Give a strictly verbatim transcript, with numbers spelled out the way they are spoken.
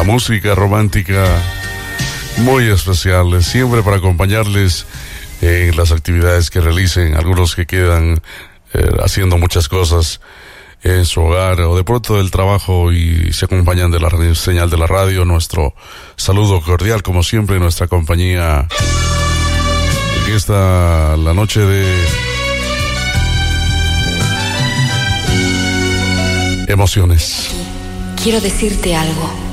música romántica muy especial, siempre para acompañarles en las actividades que realicen, algunos que quedan eh, haciendo muchas cosas en su hogar o de pronto del trabajo y se acompañan de la señal de la radio. Nuestro saludo cordial, como siempre, nuestra compañía. Aquí está la noche de emociones. Quiero decirte algo.